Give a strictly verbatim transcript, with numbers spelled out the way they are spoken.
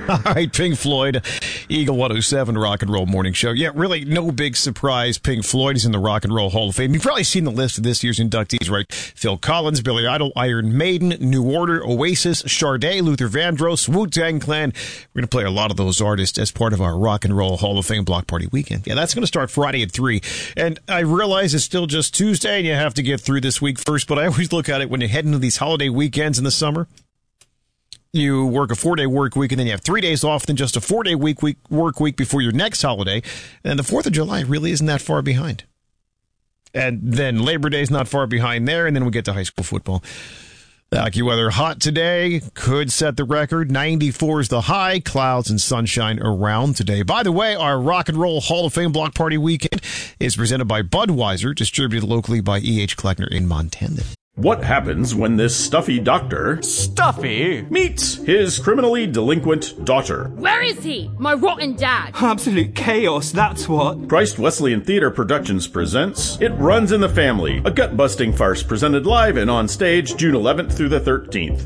All right, Pink Floyd, Eagle one oh seven Rock and Roll Morning Show. Yeah, really no big surprise. Pink Floyd is in the Rock and Roll Hall of Fame. You've probably seen the list of this year's inductees, right? Phil Collins, Billy Idol, Iron Maiden, New Order, Oasis, Sade, Luther Vandross, Wu-Tang Clan. We're going to play a lot of those artists as part of our Rock and Roll Hall of Fame Block Party weekend. Yeah, that's going to start Friday at three. And I realize it's still just Tuesday and you have to get through this week first, but I always look at it when you head into these holiday weekends in the summer. You work a four-day work week, and then you have three days off, then just a four-day week, week work week before your next holiday. And the fourth of July really isn't that far behind. And then Labor Day is not far behind there, and then we get to high school football. The AccuWeather hot today, could set the record. ninety-four is the high, clouds and sunshine around today. By the way, our Rock and Roll Hall of Fame Block Party weekend is presented by Budweiser, distributed locally by E H. Kleckner in Montana. What happens when this stuffy doctor Stuffy? meets his criminally delinquent daughter? Where is he? My rotten dad. Absolute chaos, that's what. Christ Wesleyan Theater Productions presents It Runs in the Family, a gut-busting farce presented live and on stage June eleventh through the thirteenth.